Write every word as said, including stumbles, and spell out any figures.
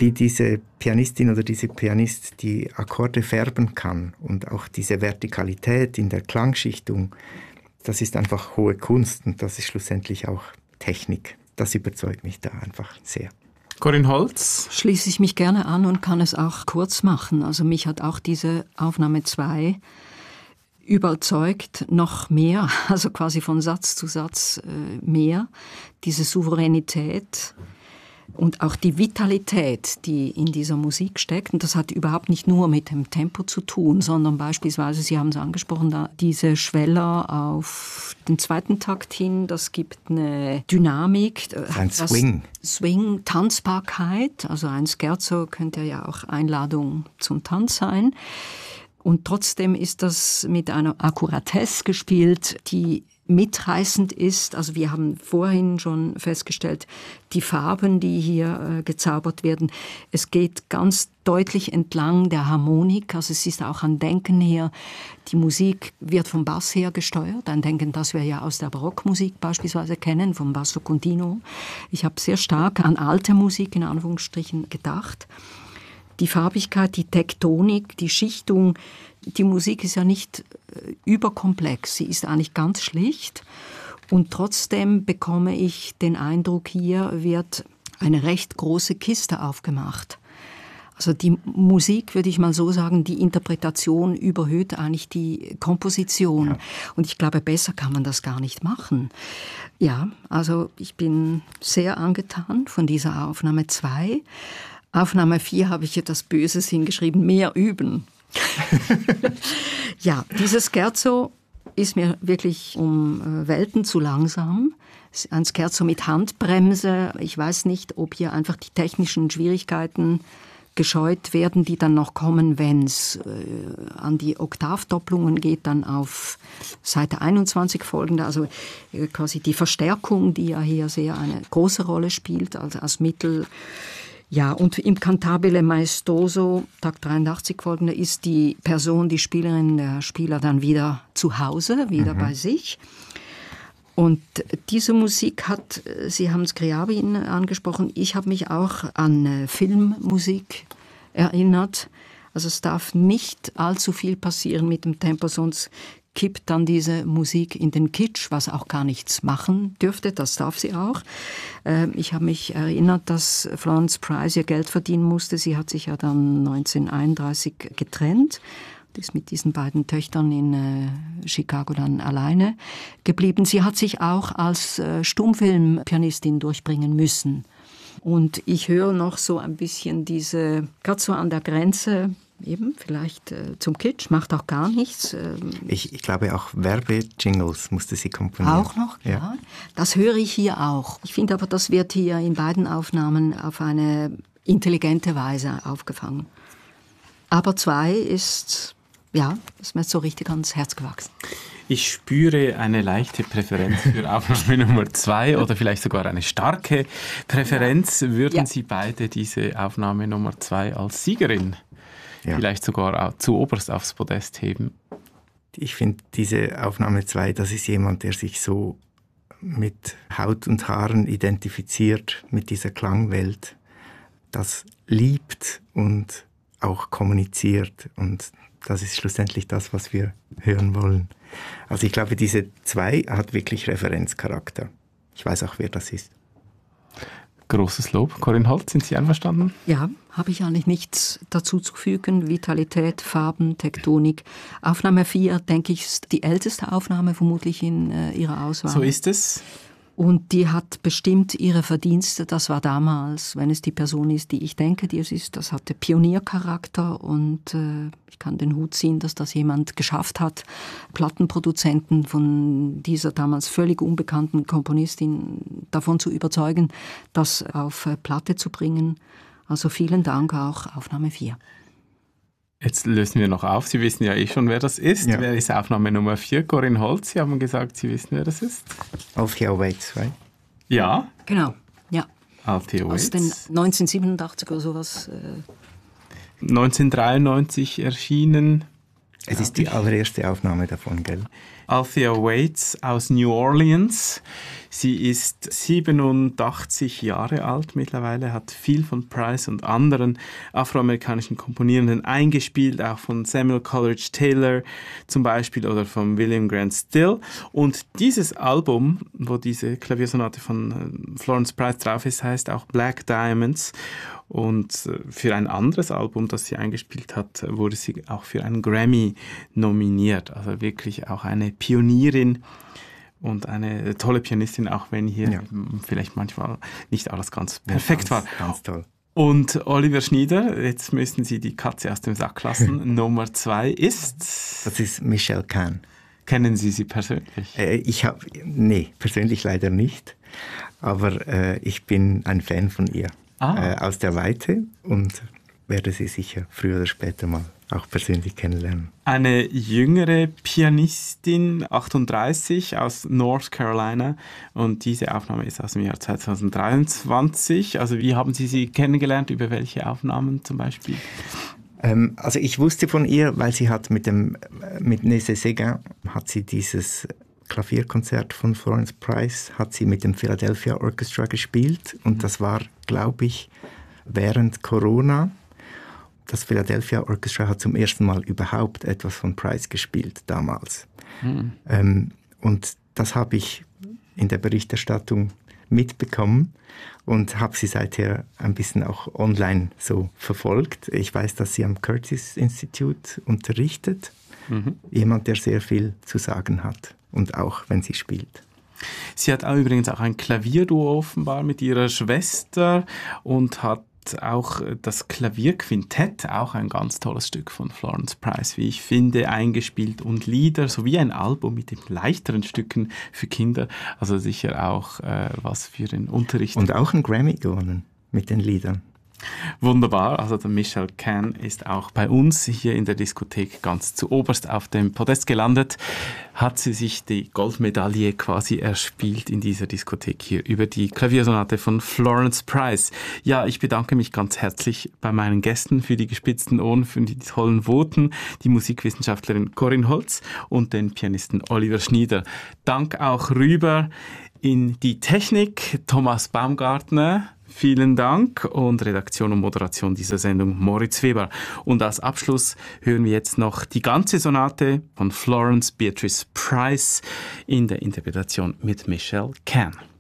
wie diese Pianistin oder diese Pianist die Akkorde färben kann und auch diese Vertikalität in der Klangschichtung, das ist einfach hohe Kunst und das ist schlussendlich auch Technik. Das überzeugt mich da einfach sehr. Corinne Holz? Schließe ich mich gerne an und kann es auch kurz machen. Also mich hat auch diese Aufnahme zwei überzeugt, noch mehr, also quasi von Satz zu Satz äh, mehr, diese Souveränität und auch die Vitalität, die in dieser Musik steckt. Und das hat überhaupt nicht nur mit dem Tempo zu tun, sondern beispielsweise, Sie haben es angesprochen, da diese Schweller auf den zweiten Takt hin, das gibt eine Dynamik. Ein Swing. Swing, Tanzbarkeit. Also ein Scherzo könnte ja auch Einladung zum Tanz sein. Und trotzdem ist das mit einer Akkuratesse gespielt, die mitreißend ist. Also wir haben vorhin schon festgestellt, die Farben, die hier äh, gezaubert werden, es geht ganz deutlich entlang der Harmonik. Also es ist auch ein Denken her, die Musik wird vom Bass her gesteuert. Ein Denken, das wir ja aus der Barockmusik beispielsweise kennen, vom Basso Continuo. Ich habe sehr stark an alte Musik in Anführungsstrichen gedacht. Die Farbigkeit, die Tektonik, die Schichtung, die Musik ist ja nicht äh, überkomplex, sie ist eigentlich ganz schlicht und trotzdem bekomme ich den Eindruck, hier wird eine recht große Kiste aufgemacht. Also die Musik, würde ich mal so sagen, die Interpretation überhöht eigentlich die Komposition. Ja. Und ich glaube, besser kann man das gar nicht machen. Ja, also ich bin sehr angetan von dieser Aufnahme zwei. Aufnahme vier habe ich etwas Böses hingeschrieben, mehr üben. Ja, dieses Scherzo ist mir wirklich um Welten zu langsam. Ein Scherzo mit Handbremse. Ich weiß nicht, ob hier einfach die technischen Schwierigkeiten gescheut werden, die dann noch kommen, wenn es äh, an die Oktavdopplungen geht, dann auf Seite einundzwanzig folgende, also äh, quasi die Verstärkung, die ja hier sehr eine große Rolle spielt, also als Mittel. Ja, und im Cantabile Maestoso, Takt dreiundachtzig folgende, ist die Person, die Spielerin, der Spieler dann wieder zu Hause, wieder mhm. bei sich. Und diese Musik hat, Sie haben Scriabin angesprochen, ich habe mich auch an Filmmusik erinnert. Also es darf nicht allzu viel passieren mit dem Tempo, sonst kippt dann diese Musik in den Kitsch, was auch gar nichts machen dürfte, das darf sie auch. Ich habe mich erinnert, dass Florence Price ihr Geld verdienen musste. Sie hat sich ja dann neunzehnhunderteinunddreißig getrennt. Die ist mit diesen beiden Töchtern in äh, Chicago dann alleine geblieben. Sie hat sich auch als äh, Stummfilmpianistin durchbringen müssen. Und ich höre noch so ein bisschen diese, gerade so an der Grenze, eben vielleicht äh, zum Kitsch, macht auch gar nichts. Ähm, ich, ich glaube auch Werbejingles musste sie komponieren. Auch noch, ja. ja. Das höre ich hier auch. Ich finde aber, das wird hier in beiden Aufnahmen auf eine intelligente Weise aufgefangen. Aber zwei ist... Ja, ist mir so richtig ans Herz gewachsen. Ich spüre eine leichte Präferenz für Aufnahme Nummer zwei oder vielleicht sogar eine starke Präferenz. Ja. Würden ja. Sie beide diese Aufnahme Nummer zwei als Siegerin ja. vielleicht sogar zu oberst aufs Podest heben? Ich finde, diese Aufnahme zwei, das ist jemand, der sich so mit Haut und Haaren identifiziert, mit dieser Klangwelt, das liebt und auch kommuniziert, und das ist schlussendlich das, was wir hören wollen. Also ich glaube, diese zwei hat wirklich Referenzcharakter. Ich weiß auch, wer das ist. Großes Lob. Corinne Holz, sind Sie einverstanden? Ja, habe ich eigentlich nichts dazu zu fügen. Vitalität, Farben, Tektonik. Aufnahme vier, denke ich, ist die älteste Aufnahme vermutlich in äh, Ihrer Auswahl. So ist es. Und die hat bestimmt ihre Verdienste. Das war damals, wenn es die Person ist, die ich denke, die es ist, das hatte Pioniercharakter, und äh, ich kann den Hut ziehen, dass das jemand geschafft hat, Plattenproduzenten von dieser damals völlig unbekannten Komponistin davon zu überzeugen, das auf äh, Platte zu bringen. Also vielen Dank auch, Aufnahme vier. Jetzt lösen wir noch auf. Sie wissen ja eh schon, wer das ist. Ja. Wer ist Aufnahme Nummer vier? Corinne Holz, Sie haben gesagt, Sie wissen, wer das ist. Althea Waits, right? Ja. Genau, ja. Althea Waits. Aus den neunzehnhundertsiebenundachtzig oder sowas. Äh neunzehnhundertdreiundneunzig erschienen. Es ist die allererste Aufnahme davon, gell? Althea Waits aus New Orleans. Sie ist siebenundachtzig Jahre alt mittlerweile, hat viel von Price und anderen afroamerikanischen Komponierenden eingespielt, auch von Samuel Coleridge Taylor zum Beispiel oder von William Grant Still. Und dieses Album, wo diese Klaviersonate von Florence Price drauf ist, heißt auch Black Diamonds. Und für ein anderes Album, das sie eingespielt hat, wurde sie auch für einen Grammy nominiert. Also wirklich auch eine Pionierin und eine tolle Pianistin, auch wenn hier ja. vielleicht manchmal nicht alles ganz perfekt ja, ganz, war. Ganz toll. Und Oliver Schnieder, jetzt müssen Sie die Katze aus dem Sack lassen. Nummer zwei ist... Das ist Michelle Kahn. Kennen Sie sie persönlich? Äh, ich habe, nee, persönlich leider nicht. Aber äh, ich bin ein Fan von ihr. Ah. Äh, aus der Weite und werde sie sicher früher oder später mal auch persönlich kennenlernen. Eine jüngere Pianistin, achtunddreißig, aus North Carolina, und diese Aufnahme ist aus dem Jahr zweitausenddreiundzwanzig. Also wie haben Sie sie kennengelernt? Über welche Aufnahmen zum Beispiel? Ähm, also ich wusste von ihr, weil sie hat mit dem mit Nézet-Séguin hat sie dieses Klavierkonzert von Florence Price hat sie mit dem Philadelphia Orchestra gespielt und das war, glaube ich, während Corona. Das Philadelphia Orchestra hat zum ersten Mal überhaupt etwas von Price gespielt damals. Mhm. Ähm, und das habe ich in der Berichterstattung mitbekommen und habe sie seither ein bisschen auch online so verfolgt. Ich weiß, dass sie am Curtis Institute unterrichtet. Mhm. Jemand, der sehr viel zu sagen hat. Und auch, wenn sie spielt. Sie hat auch übrigens auch ein Klavierduo offenbar mit ihrer Schwester und hat auch das Klavierquintett, auch ein ganz tolles Stück von Florence Price, wie ich finde, eingespielt und Lieder, sowie ein Album mit den leichteren Stücken für Kinder. Also sicher auch äh, was für den Unterricht. Und auch ein Grammy gewonnen mit den Liedern. Wunderbar, also der Michelle Kahn ist auch bei uns hier in der Diskothek ganz zu oberst auf dem Podest gelandet. Hat sie sich die Goldmedaille quasi erspielt in dieser Diskothek hier über die Klaviersonate von Florence Price. Ja, ich bedanke mich ganz herzlich bei meinen Gästen für die gespitzten Ohren, für die tollen Voten, die Musikwissenschaftlerin Corinne Holz und den Pianisten Oliver Schnieder. Dank auch rüber in die Technik, Thomas Baumgartner. Vielen Dank, und Redaktion und Moderation dieser Sendung Moritz Weber. Und als Abschluss hören wir jetzt noch die ganze Sonate von Florence Beatrice Price in der Interpretation mit Michelle Kahn.